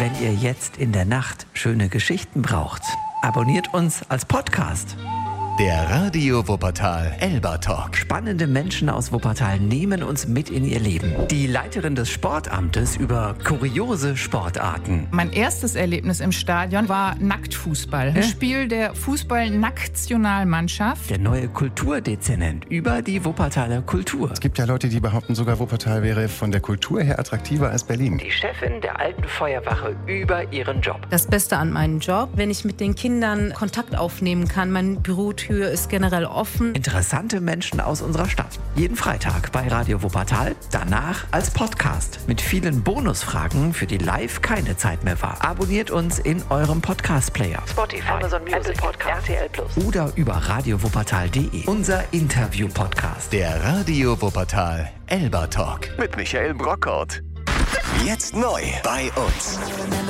wenn ihr jetzt in der Nacht schöne Geschichten braucht, abonniert uns als Podcast. Der Radio Wuppertal Elba Talk. Spannende Menschen aus Wuppertal nehmen uns mit in ihr Leben. Die Leiterin des Sportamtes über kuriose Sportarten. Mein erstes Erlebnis im Stadion war Nacktfußball. Ein Spiel der Fußball-Nationalmannschaft. Der neue Kulturdezernent über die Wuppertaler Kultur. Es gibt ja Leute, die behaupten, sogar Wuppertal wäre von der Kultur her attraktiver als Berlin. Die Chefin der alten Feuerwache über ihren Job. Das Beste an meinem Job, wenn ich mit den Kindern Kontakt aufnehmen kann. Mein Bürotür ist generell offen. Interessante Menschen aus unserer Stadt. Jeden Freitag bei Radio Wuppertal, danach als Podcast. Mit vielen Bonusfragen, für die live keine Zeit mehr war. Abonniert uns in eurem Podcast-Player. Spotify, Amazon Music, Podcast, RTL Plus. Oder über radiowuppertal.de. Unser Interview-Podcast. Der Radio Wuppertal Elba Talk mit Michael Brockhaut. Jetzt neu bei uns.